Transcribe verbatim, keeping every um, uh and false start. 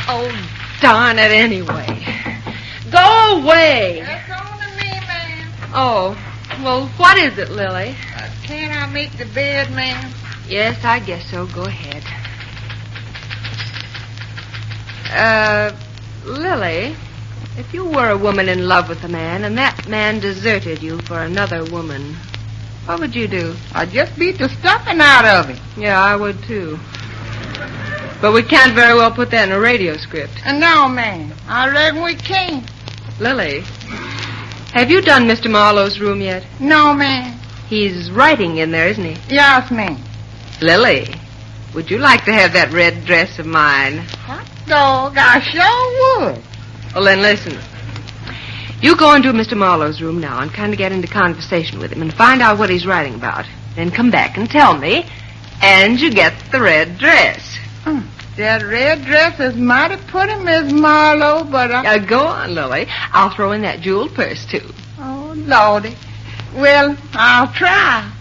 Oh, darn it anyway. Go away. That's on to me, ma'am. Oh, well, what is it, Lily? Uh, can I make the bed, ma'am? Yes, I guess so. Go ahead. Uh, Lily, if you were a woman in love with a man and that man deserted you for another woman, what would you do? I'd just beat the stuffing out of him. Yeah, I would too. But we can't very well put that in a radio script. And no, ma'am. I reckon we can't. Lily, have you done Mister Marlowe's room yet? No, ma'am. He's writing in there, isn't he? Yes, ma'am. Lily, would you like to have that red dress of mine? Hot dog, I sure would. Well, then listen. You go into Mister Marlowe's room now and kind of get into conversation with him and find out what he's writing about. Then come back and tell me, and you get the red dress. Mm. That red dress is mighty pretty, Miss Marlowe, but I... Uh, go on, Lily. I'll throw in that jeweled purse, too. Oh, Lordy. Well, I'll try.